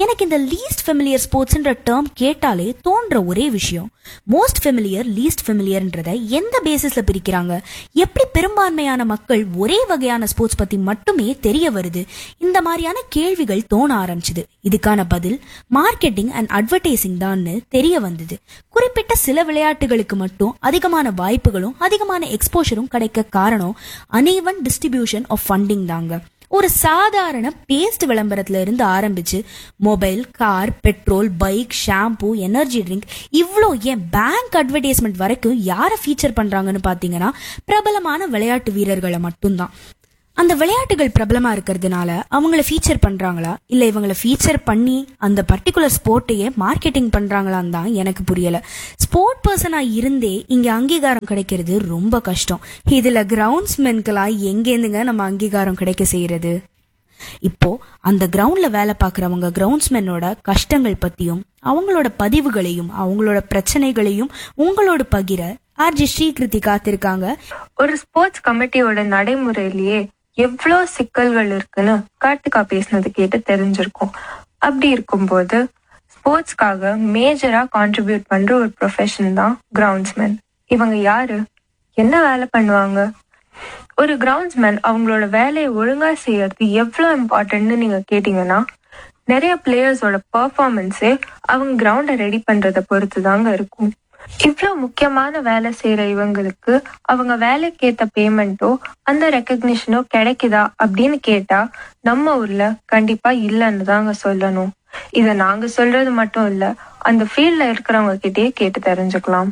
எனக்கு இந்த least familiar ஸ்போர்ட்ஸ்ன்ற term கேட்டாலே தோன்ற ஒரே விஷயம், மோஸ்ட் ஃபெமிலியர் லீஸ்ட் ஃபெமிலியர்ன்றத எந்த பேசிஸ்ல பிரிக்கிறாங்க, எப்படி பெரும்பான்மையான மக்கள் ஒரே வகையான ஸ்போர்ட்ஸ் பத்தி மட்டுமே தெரிய வருது, இந்த மாதிரியான கேள்விகள் தோண ஆரம்பிச்சுது. இதுக்கான பதில் மார்க்கெட்டிங் அண்ட் அட்வர்டைசிங் தான்னு தெரிய வந்தது. குறிப்பிட்ட சில விளையாட்டுகளுக்கு மட்டும் அதிகமான வாய்ப்புகளும் அதிகமான எக்ஸ்போஷரும் கிடைக்க காரணம் அன்ஈவன் டிஸ்ட்ரிபியூஷன் ஆஃப் ஃபண்டிங் தாங்க. ஒரு சாதாரண பேஸ்ட் விளம்பரத்துல இருந்து ஆரம்பிச்சு mobile, car, petrol, bike, shampoo, energy drink, இவ்வளோ ஏன் பேங்க் அட்வர்டைஸ்மெண்ட் வரைக்கும் யாரை ஃபீச்சர் பண்றாங்கன்னு பாத்தீங்கன்னா பிரபலமான விளையாட்டு வீரர்களை மட்டும்தான். அந்த விளையாட்டுகள் பிரபலமா இருக்கிறதுனால அவங்கள ஃபீச்சர் பண்றாங்களா இல்ல இவங்களை ஃபீச்சர் பண்ணி அந்த பர்டிகுலர் ஸ்போர்ட்டையே மார்க்கெட்டிங் பண்றாங்களான்னு தான் எனக்கு புரியல. ஸ்போர்ட் பர்சனா இருந்தே இங்க அங்கீகாரம் கிடைக்கிறது ரொம்ப கஷ்டம். இதுல கிரவுண்ட்ஸ்மென்கெல்லாம் எங்கேருந்துங்க நம்ம அங்கீகாரம் கிடைக்க செய்யறது? இப்போ அந்த கிரவுண்ட்ல வேலை பார்க்கறவங்க கிரவுண்ட்ஸ்மெனோட கஷ்டங்கள் பத்தியும் அவங்களோட பதிவுகளையும் அவங்களோட பிரச்சனைகளையும் உங்களோட பகிர ஆர்ஜி ஸ்ரீகிருதி காத்திருக்காங்க. ஒரு ஸ்போர்ட்ஸ் கமிட்டியோட நடைமுறையிலேயே எவ்வளோ சிக்கல்கள் இருக்குன்னு கார்த்திகா பேசினது கேட்டு தெரிஞ்சிருக்கும். அப்படி இருக்கும்போது ஸ்போர்ட்ஸ்க்காக மேஜரா கான்ட்ரிபியூட் பண்ற ஒரு ப்ரொஃபஷன் தான் கிரவுண்ட்ஸ்மேன். இவங்க யாரு, என்ன வேலை பண்ணுவாங்க? ஒரு கிரவுண்ட்ஸ்மேன் அவங்களோட வேலையை ஒழுங்கா செய்யறது எவ்வளவு இம்பார்ட்டன்ட்னு நீங்க கேட்டீங்கன்னா, நிறைய பிளேயர்ஸோட பெர்ஃபார்மன்ஸே அவங்க கிரவுண்டை ரெடி பண்றதை பொறுத்து தாங்க இருக்கும். இவ்வளவு முக்கியமான வேலை செய்யற இவங்களுக்கு அவங்க வேலைக்கு ஏத்த பேமெண்ட்டோ அந்த ரெக்கக்னிஷனோ கிடைக்குதா அப்படின்னு கேட்டா நம்ம ஊர்ல கண்டிப்பா இல்லைன்னு தாங்க சொல்லணும். இத நாங்க சொல்றது மட்டும் இல்ல, அந்த ஃபீல்ட்ல இருக்கிறவங்க கிட்டயே கேட்டு தெரிஞ்சுக்கலாம்.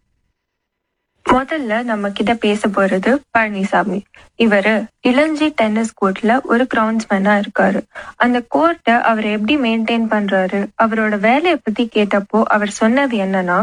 முதல்ல நம்ம கிட்ட பேச போறது பழனிசாமி. இவரு இளஞ்சி டென்னிஸ் கோர்ட்ல ஒரு கிரவுண்ட்ஸ்மேனா இருக்காரு. அந்த கோர்ட்டை அவர் எப்படி மெயின்டைன் பண்றாரு, அவரோட வேலையை பத்தி கேட்டப்போ அவர் சொன்னது என்னன்னா,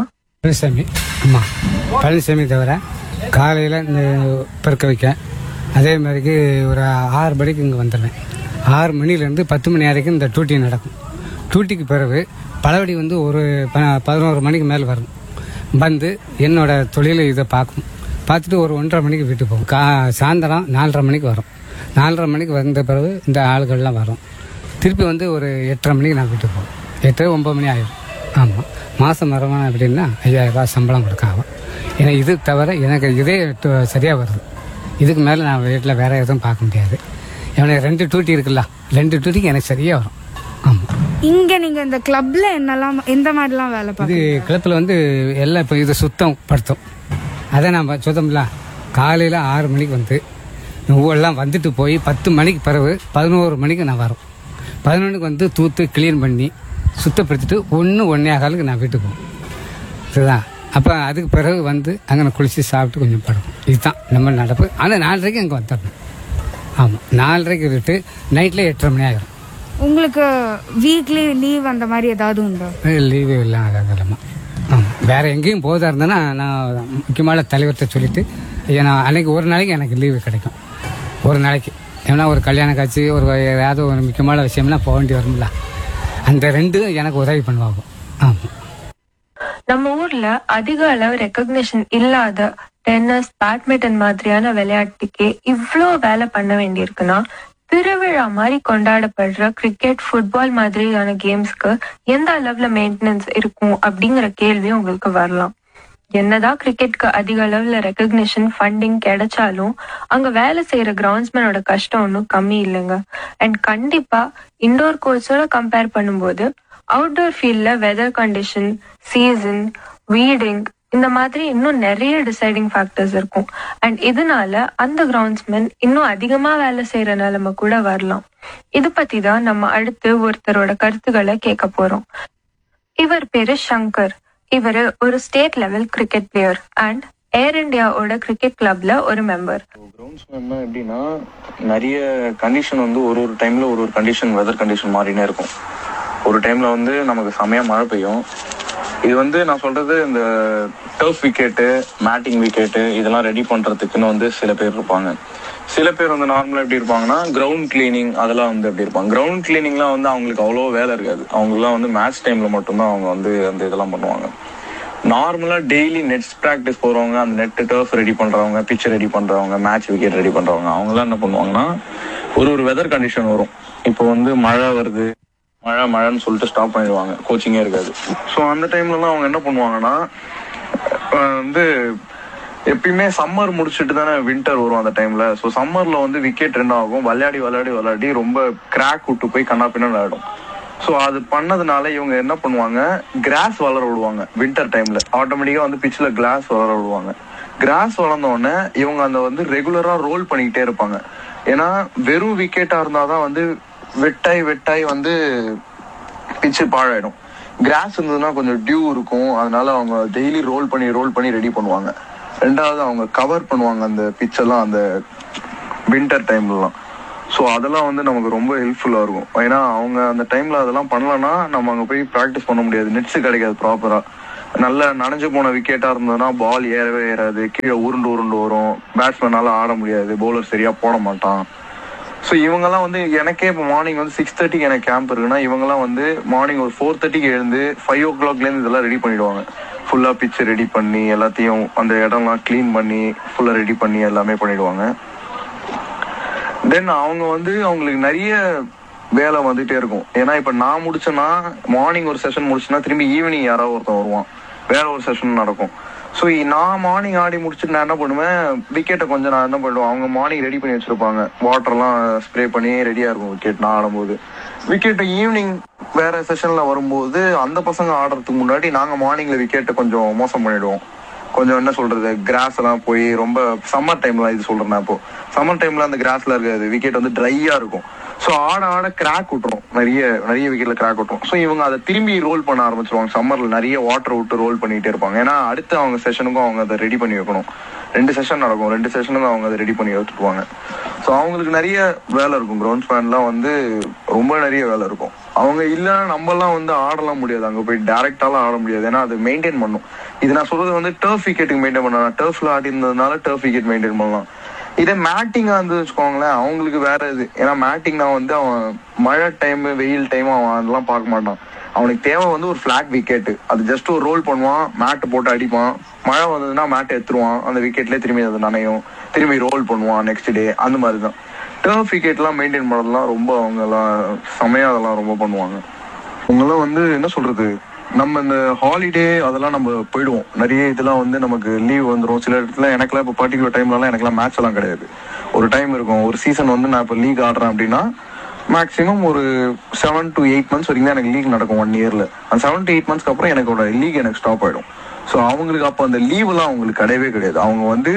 பழனிசாமி தவிர காலையில் இந்த பெருக்க வைக்க, அதே மாதிரிக்கு ஒரு 6 மணிக்கு இங்கே வந்துடுவேன். 6 மணிலேருந்து 10 மணி வரைக்கும் இந்த டூட்டி நடக்கும். டூட்டிக்கு பிறகு பலவடி ஒரு 11 மணிக்கு மேலே வரும். வந்து என்னோட தொழிலை இதை பார்க்கும். பார்த்துட்டு ஒரு 1:30 மணிக்கு வீட்டுக்கு போகும். சாயந்தரம் 4:30 மணிக்கு வரும். 4:30 மணிக்கு வந்த பிறகு இந்த ஆளுகள்லாம் வரும். திருப்பி ஒரு 8:30 மணிக்கு நான் வீட்டுக்கு போவேன். 8-9 மணி ஆயிடும். ஆமாம், மாதம் வருமானம் எப்படின்னா 5000 ரூபா சம்பளம் கொடுக்காம. ஏன்னா இது தவிர எனக்கு இதே சரியாக வருது. இதுக்கு மேலே நான் வீட்டில் வேறு எதுவும் பார்க்க முடியாது. எனக்கு 2 டூட்டி இருக்குல்ல, 2 டூட்டிக்கு எனக்கு சரியாக வரும். ஆமாம். இங்கே நீங்கள் இந்த கிளப்பில் என்னெல்லாம் எந்த மாதிரிலாம் வேலை பார்த்து? இது கிளப்பில் எல்லாம் இப்போ இது சுத்தம் படுத்தும். அதை நம்ம சுத்தம்ல காலையில் 6 மணிக்கு எல்லாம் வந்துட்டு போய் 10 மணிக்கு பிறகு 11 மணிக்கு நான் வரும். 11 மணிக்கு தூத்து கிளீன் பண்ணி சுத்தப்படுத்திட்டு 1-1:15 நான் வீட்டுக்கு போவேன். இதுதான். அப்போ அதுக்கு பிறகு அங்கே நான் குளிச்சு சாப்பிட்டு கொஞ்சம் படுக்கும். இதுதான் நம்ம நடப்பு. ஆனால் 4:30 அங்கே வந்துடணும். ஆமாம், 4:30 விட்டு நைட்டில் 8:30 மணி ஆகிடும். உங்களுக்கு வீக்லி லீவ் அந்த மாதிரி ஏதாவது உண்டா? லீவு இல்லை, அதெல்லாமா. ஆமாம், வேறு எங்கேயும் போதா இருந்தேன்னா நான் முக்கியமான தலைவர்கிட்ட சொல்லிவிட்டு நான் அன்றைக்கி ஒரு நாளைக்கு எனக்கு லீவு கிடைக்கும். ஒரு நாளைக்கு ஏன்னா ஒரு கல்யாண காட்சி ஏதாவது ஒரு முக்கியமான விஷயம்னா போக வேண்டி வரும்ல, அந்த 2 எனக்கு உதவி பண்ணுவாங்க. ஆமாம். நம்ம ஊர்ல அதிக அளவு ரெக்கக்னிஷன் இல்லாத டென்னிஸ், பேட்மிண்டன் மாதிரியான விளையாட்டுக்கே இவ்வளோ வேலை பண்ண வேண்டியிருக்குன்னா, திருவிழா மாதிரி கொண்டாடப்படுற கிரிக்கெட், ஃபுட்பால் மாதிரியான கேம்ஸ்க்கு எந்த அளவுல மெயின்டெனன்ஸ் இருக்கும் அப்படிங்கிற கேள்வி உங்களுக்கு வரலாம். என்னதான் கிரிக்கெட்க்கு அதிக அளவுல ரெக்கக்னிஷன், ஃபண்டிங் கிடைச்சாலும் அங்க வேலை செய்யற கிரவுண்ட்ஸ்மேனோட கஷ்டம் ஒன்றும் கம்மி இல்லைங்க. அண்ட் கண்டிப்பா இண்டோர் கோர்ட்ஸோட கம்பேர் பண்ணும்போது அவுட்டோர் ஃபீல்ட்ல வெதர் கண்டிஷன், சீசன், வீடிங் இந்த மாதிரி இன்னும் நிறைய டிசைடிங் ஃபேக்டர்ஸ் இருக்கும். அண்ட் இதனால அந்த கிரவுண்ட்ஸ்மேன் இன்னும் அதிகமா வேலை செய்யற நிலைமை கூட வரலாம். இது பத்தி தான் நம்ம அடுத்து ஒருத்தரோட கருத்துக்களை கேட்க போறோம். இவர் பேரு சங்கர். இவரு ஒரு state level cricket player and ஏர் இந்தியாவோட கிரிக்கெட் கிளப்ல ஒரு மெம்பர். கிரவுண்ட்ஸ்மேன்னா எப்படின்னா, நிறைய கண்டிஷன் ஒரு டைம்ல ஒரு கண்டிஷன், வெதர் கண்டிஷன் மாறினே இருக்கும். ஒரு டைம்ல நமக்கு செமையா மழை பெய்யும். இது நான் சொல்றது இந்த டர்ஃப் விக்கெட்டு, மேட்டிங் விக்கெட்டு இதெல்லாம் ரெடி பண்றதுக்குன்னு சில பேர் இருப்பாங்க. சில பேர் நார்மலா எப்படி இருப்பாங்கன்னா கிரவுண்ட் கிளீனிங் அதெல்லாம் எப்படி இருப்பாங்க. கிரவுண்ட் கிளீனிங்லாம் அவங்களுக்கு அவ்வளோ வேலை இருக்காது. அவங்களுக்குலாம் மேட்ச் டைம்ல மட்டும்தான் அவங்க அந்த இதெல்லாம் பண்ணுவாங்க. நார்மலா டெய்லி நெட்ஸ் ப்ராக்டிஸ் போறவங்க, அந்த நெட் டர்ஃப் ரெடி பண்றவங்க, பிச் ரெடி பண்றவங்க, மேட்ச் விக்கெட் ரெடி பண்றவங்க, அவங்கலாம் என்ன பண்ணுவாங்கன்னா ஒரு வெதர் கண்டிஷன் வரும். இப்போ மழை வருது, மழைன்னு சொல்லிட்டு ஸ்டாப் பண்ணிடுவாங்க, கோச்சிங்கே இருக்காது. ஸோ அந்த டைம்லலாம் அவங்க என்ன பண்ணுவாங்கன்னா வந்து எப்பயுமே சம்மர் முடிச்சுட்டு தானே வின்டர் வரும் அந்த டைம்ல. ஸோ சம்மர்ல வந்து விக்கெட் ரெண்டு ஆகும், விளையாடி ரொம்ப கிராக் விட்டு போய் கண்ணா பின்னாடி ஆயிடும். ஸோ அது பண்ணதுனால இவங்க என்ன பண்ணுவாங்க, கிராஸ் வளர விடுவாங்க வின்டர் டைம்ல. ஆட்டோமேட்டிக்கா வந்து பிச்சில் கிராஸ் வளர விடுவாங்க. கிராஸ் வளர்ந்த உடனே இவங்க அந்த வந்து ரெகுலரா ரோல் பண்ணிக்கிட்டே இருப்பாங்க. ஏன்னா வெறும் விக்கெட்டா இருந்தாதான் வந்து வெட்டாய் வந்து பிச்சு பாழாயிடும். கிராஸ் இருந்ததுன்னா கொஞ்சம் டியூ இருக்கும், அதனால அவங்க டெய்லி ரோல் பண்ணி ரெடி பண்ணுவாங்க. ரெண்டாவது அவங்க கவர் பண்ணுவாங்க அந்த பிச்செல்லாம் அந்த வின்டர் டைம்லலாம். ஸோ அதெல்லாம் வந்து நமக்கு ரொம்ப ஹெல்ப்ஃபுல்லா இருக்கும். ஏன்னா அவங்க அந்த டைம்ல அதெல்லாம் பண்ணலன்னா நம்ம அங்கே போய் ப்ராக்டிஸ் பண்ண முடியாது, நெட்ஸ் கிடைக்காது ப்ராப்பரா. நல்ல நனைஞ்சு போன விக்கெட்டா இருந்ததுன்னா பால் ஏறவே ஏறாது, கீழே உருண்டு வரும், பேட்ஸ்மேனால ஆட முடியாது, பவுலர் சரியா போட மாட்டான். ஸோ இவங்கெல்லாம் வந்து எனக்கே இப்போ மார்னிங் வந்து 6:30 எனக்கு கேம்ப் இருக்குன்னா இவங்கெல்லாம் வந்து மார்னிங் ஒரு 4:30 எழுந்து 5 o'clock இதெல்லாம் ரெடி பண்ணிடுவாங்க. ஃபுல்லா பிச் ரெடி பண்ணி எல்லாத்தையும் அந்த இடம்லாம் கிளீன் பண்ணி ஃபுல்லா ரெடி பண்ணி எல்லாமே பண்ணிடுவாங்க. தென் அவங்க வந்து அவங்களுக்கு நிறைய வேலை வந்துட்டே இருக்கும். ஏன்னா இப்ப நான் முடிச்சேன்னா மார்னிங் ஒரு செஷன் முடிச்சுன்னா திரும்பி ஈவினிங் யாராவது ஒருத்தன் வருவான், வேற ஒரு செஷன் நடக்கும். ஸோ நான் மார்னிங் ஆடி முடிச்சுட்டு நான் என்ன பண்ணுவேன், விக்கெட்டை கொஞ்சம் நான் என்ன பண்ணுவேன், அவங்க மார்னிங் ரெடி பண்ணி வச்சிருப்பாங்க, வாட்டர்லாம் ஸ்ப்ரே பண்ணி ரெடியா இருக்கும் விக்கெட். நான் ஆடும்போது விக்கெட்டை ஈவினிங் வேற செஷன்ல வரும்போது அந்த பசங்க ஆடுறதுக்கு முன்னாடி நாங்க மார்னிங்ல விக்கெட்டை கொஞ்சம் மோசம் பண்ணிடுவோம். கொஞ்சம் என்ன சொல்றது, கிராஸ் எல்லாம் போய் ரொம்ப சம்மர் டைம்ல இது சொல்றேன். இப்போ சம்மர் டைம்ல அந்த கிராஸ்ல இருக்காது, விக்கெட் வந்து ட்ரையா இருக்கும். ஸோ ஆட கிராக் விட்டுரும், நிறைய விக்கெட்ல கிராக் விட்டுரும். ஸோ இவங்க அதை திரும்பி ரோல் பண்ண ஆரம்பிச்சிருவாங்க. சம்மர்ல நிறைய வாட்டர் விட்டு ரோல் பண்ணிட்டே இருப்பாங்க. ஏன்னா அடுத்து அவங்க செஷனுக்கும் அவங்க அதை ரெடி பண்ணி வைக்கணும். 2 செஷன் நடக்கும், 2 செஷனுக்கும் அவங்க அதை ரெடி பண்ணி வச்சுருவாங்க. ஸோ அவங்களுக்கு நிறைய வேலை இருக்கும். கிரவுண்ட்ஸ்மேன்லாம் வந்து ரொம்ப நிறைய வேலை இருக்கும். அவங்க இல்லைன்னா நம்மலாம் வந்து ஆடலாம் முடியாது, அங்கே போய் டேரக்டாலாம் ஆட முடியாது. ஏன்னா அது மெயின்டைன் பண்ணும். இது நான் சொல்றது வந்து டர்ஃப் விக்கெட்டுக்கு மெயின்டைன் பண்ணலாம். டர்ஃப்ல ஆடி இருந்ததுனால டர்ஃப் விக்கெட் மெயின்டைன் பண்ணலாம். இதே மேட்டிங்கா இருந்து வச்சுக்கோங்களேன், அவங்களுக்கு வேற இது. ஏன்னா மேட்டிங்னா வந்து அவன் மழை டைம் வெயில் டைம் அவன் அதெல்லாம் பார்க்க மாட்டான். அவனுக்கு தேவை வந்து ஒரு ஃபிளாக் விக்கெட். அது ஜஸ்ட் ஒரு ரோல் பண்ணுவான், மேட்டு போட்டு அடிப்பான், மழை வந்ததுன்னா மேட்டை எடுத்துருவான், அந்த விக்கெட்லேயே திரும்பி அது நனையும், திரும்பி ரோல் பண்ணுவான் நெக்ஸ்ட் டே. அந்த மாதிரி தான் டர்ஃப் விக்கெட்லாம் மெயின்டைன் பண்ணதெல்லாம் ரொம்ப அவங்கெல்லாம் செமையா அதெல்லாம் ரொம்ப பண்ணுவாங்க. அவங்கெல்லாம் வந்து என்ன சொல்றது, நம்ம இந்த ஹாலிடே அதெல்லாம் நம்ம போயிடுவோம். நிறைய இதெல்லாம் வந்து நமக்கு லீவ் வந்துடும். சில இடத்துல எனக்குலாம் இப்போ பர்டிகுலர் டைம்லலாம் எனக்குலாம் மேட்ச் எல்லாம் கிடையாது. ஒரு டைம் இருக்கும், ஒரு சீசன் வந்து நான் இப்போ லீக் ஆடுறேன் அப்படின்னா மேக்ஸிமம் ஒரு 7 to 8 months வரைக்கும் தான் எனக்கு லீக் நடக்கும் 1 yearல. அந்த 7 to 8 months அப்புறம் எனக்கு லீக் எனக்கு ஸ்டாப் ஆயிடும். ஸோ அவங்களுக்கு அப்போ அந்த லீவ் எல்லாம் அவங்களுக்கு கிடையவே கிடையாது. அவங்க வந்து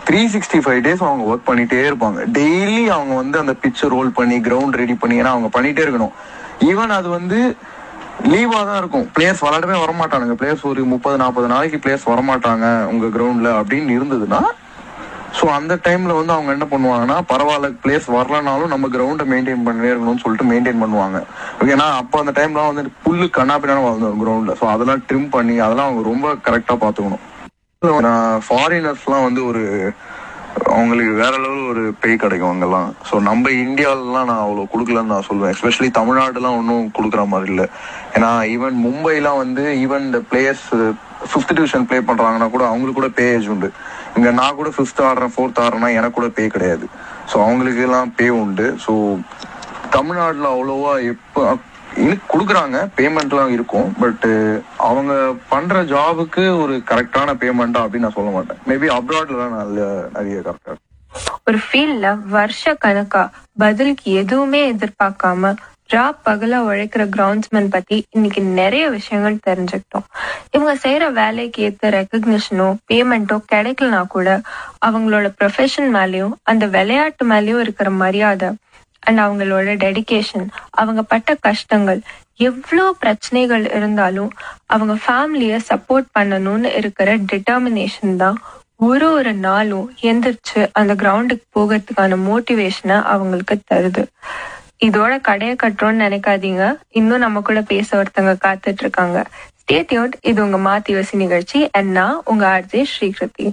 365 days அவங்க ஒர்க் பண்ணிட்டே இருப்பாங்க. டெய்லி அவங்க வந்து அந்த பிச்சை ரோல் பண்ணி கிரவுண்ட் ரெடி பண்ணி, ஏன்னா அவங்க பண்ணிட்டே இருக்கணும். ஈவன் அது வந்து லீவா தான் இருக்கும், பிளேயர்ஸ் விளையாடவே வரமாட்டானுங்க. பிளேயர்ஸ் ஒரு 30-40 நாளைக்கு பிளேயர்ஸ் வரமாட்டாங்க உங்க கிரவுண்ட்ல அப்படின்னு இருந்ததுன்னா, ஸோ அந்த டைம்ல வந்து அவங்க என்ன பண்ணுவாங்கன்னா, பரவாயில்ல பிளேயர்ஸ் வரலனாலும் நம்ம கிரவுண்டை மெயின்டைன் பண்ணி இருக்கணும்னு சொல்லிட்டு மெயின்டைன் பண்ணுவாங்க. ஏன்னா அப்போ அந்த டைம்லாம் வந்து புல்லு கண்ணாப்பினா வளர்ந்துடும் கிரவுண்ட்ல. ஸோ அதெல்லாம் ட்ரிம் பண்ணி அதெல்லாம் அவங்க ரொம்ப கரெக்டா பாத்துக்கணும். ஃபாரினர்ஸ்லாம் வந்து ஒரு அவங்களுக்கு வேற லெவல் ஒரு பே கிடைக்கும் அங்கெல்லாம். ஸோ நம்ம இந்தியாவிலலாம் நான் அவ்வளோ கொடுக்கலன்னு நான் சொல்லுவேன். எஸ்பெஷலி தமிழ்நாடுலாம் ஒன்றும் கொடுக்குற மாதிரி இல்லை. ஏன்னா ஈவன் மும்பைலாம் வந்து ஈவன் இந்த பிளேயர்ஸ் 5th division பிளே பண்றாங்கன்னா கூட அவங்களுக்கு கூட பே ஏஜ் உண்டு. இங்க நான் கூட 5th ஆடுறேன் 4th ஆடுறேன்னா எனக்கு கூட பே கிடையாது. ஸோ அவங்களுக்கு எல்லாம் பே உண்டு. ஸோ தமிழ்நாட்டில் அவ்வளோவா எப்போ கொடுக்குறாங்க, பேமெண்ட்லாம் இருக்கும். பட் அவங்க பண்ற ஜாபுக்கு ஒரு கரெக்டான பேமெண்டா அப்படின்னு நான் சொல்ல மாட்டேன். மேபி அப்ராட்ல தான் நிறைய கரெக்டா. ஒரு ஃபீல்ட்ல வருஷ கணக்கா பதிலுக்கு எதுவுமே எதிர்பார்க்காம பகலா உழைக்கிற கிரவுண்ட்ஸ்மேன் பத்தி இன்னைக்கு நிறைய விஷயங்கள் தெரிஞ்சுக்கிட்டோம். இவங்க செய்யற வேலைக்கு ஏத்த ரெகக்னிஷனோ பேமெண்டோ கிடைக்கலனா கூட அவங்களோட ப்ரொஃபஷன் மேலயும் அந்த விளையாட்டு மேலயும் இருக்கிற மரியாதை அண்ட் அவங்களோட டெடிகேஷன், அவங்க பட்ட கஷ்டங்கள், எவ்வளோ பிரச்சனைகள் இருந்தாலும் அவங்க ஃபேமிலிய சப்போர்ட் பண்ணணும்னு இருக்கிற டிட்டர்மினேஷன் தான் ஒரு நாளும் எந்திரிச்சு அந்த கிரவுண்டுக்கு போகிறதுக்கான மோட்டிவேஷனை அவங்களுக்கு தருது. இதோட கடையை கட்டுறோம்னு நினைக்காதீங்க, இன்னும் நம்ம கூட பேச ஒருத்தவங்க காத்துட்டு இருக்காங்க. Stay tuned. இது உங்க மாத்தி யோசி நிகழ்ச்சி. அண்ட் நான் உங்க ஆர்ஜே ஸ்ரீகிருதி.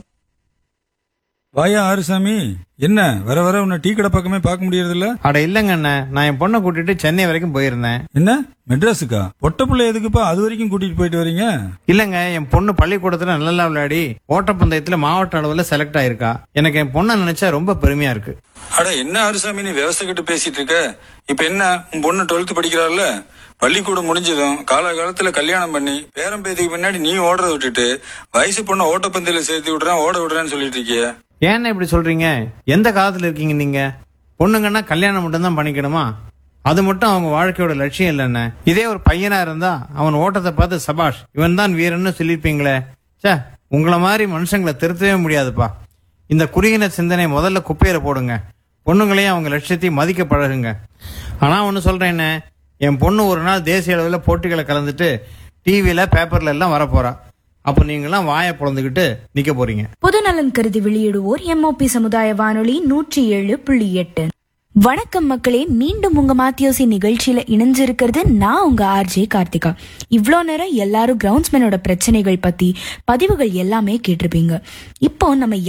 வாயா ஆறுசாமி, என்ன வர வர உன்னை டீ கடை பக்கமே பார்க்க முடியறது இல்ல? அட இல்லங்க அண்ணன், நான் என் பொண்ணை கூட்டிட்டு சென்னை வரைக்கும் போயிருந்தேன். என்ன மெட்ராஸுக்கா? பொட்ட பிள்ளை எதுக்குப்பா அது வரைக்கும் கூட்டிட்டு போயிட்டு வரீங்க? இல்லங்க, என் பொண்ணு பள்ளிக்கூடத்துல நல்லா விளையாடி ஓட்டப்பந்தயத்துல மாவட்ட அளவுல செலக்ட் ஆயிருக்கா. எனக்கு என் பொண்ணை நினைச்சா ரொம்ப பெருமையா இருக்கு. அட என்ன ஆறுசாமி நீ விவசாய கிட்ட பேசிட்டு இருக்க? இப்ப என்ன, உன் பொண்ணு 12th படிக்கிறாள்ல, பள்ளிக்கூடம் முடிஞ்சதும் காலகாலத்துல கல்யாணம் பண்ணி பேரம் பேத்திக்கு பின்னாடி நீ ஓடுறத விட்டுட்டு வயசு பொண்ணை ஓட்டப்பந்தயில சேர்த்து விடுறேன் ஓட விடுறேன்னு சொல்லிட்டு இருக்கிய. ஏன்னா இப்படி சொல்றீங்க? எந்த காலத்துல இருக்கீங்க நீங்க? பொண்ணுங்கன்னா கல்யாணம் மட்டும் தான் பண்ணிக்கணுமா? அது மட்டும் அவங்க வாழ்க்கையோட லட்சியம் இல்லைன்னு. இதே ஒரு பையனா இருந்தா அவன் ஓட்டத்தை பார்த்து சபாஷ் இவன் தான் வீரன்னு சொல்லிருப்பீங்களே. சே, உங்களை மாதிரி மனுஷங்களை திருத்தவே முடியாதுப்பா. இந்த குறுகின சிந்தனை முதல்ல குப்பையில போடுங்க. பொண்ணுங்களையும் அவங்க லட்சியத்தையும் மதிக்க பழகுங்க. ஆனா ஒன்னு சொல்றேன்னு, என் பொண்ணு ஒரு நாள் தேசிய அளவில் போட்டிகளை கலந்துட்டு டிவியில பேப்பர்ல எல்லாம் வரப்போறா. அப்ப நீங்களாம் வாயை பொழந்துகிட்டு நிக்க போறீங்க. பொதுநலன் கருதி வெளியிடுவோர் MOP சமுதாய வானொலி 107.8. வணக்கம் மக்களே, மீண்டும் உங்க மாத்தியோசி நிகழ்ச்சியில இணைஞ்சிருக்கிறது நான் உங்க RJ கார்த்திகா. இவ்வளோ நேரம் எல்லாரும் கிரவுண்ட்ஸ்மேனோட பிரச்சனைகள் பத்தி பதிவுகள் எல்லாமே கேட்டிருப்பீங்க. இப்போ நம்ம